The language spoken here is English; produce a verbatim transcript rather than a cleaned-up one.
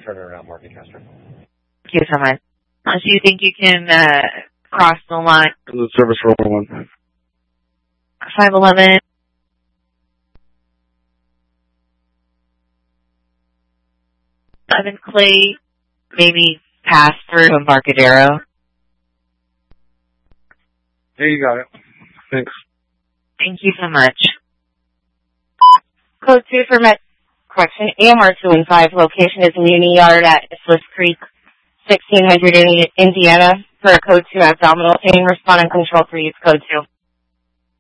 turn it around, Mark Castro. Thank you so much. Uh, so you think you can uh, cross the line? The service for one. five eleven. Seven Clay, maybe pass through Embarcadero. There you got it. Thanks. Thank you so much. Code two for Met Correction, A M R two one five. Location is Muni Yard at Swiss Creek, sixteen hundred in Indiana. For code two abdominal pain, respond and control for use code two.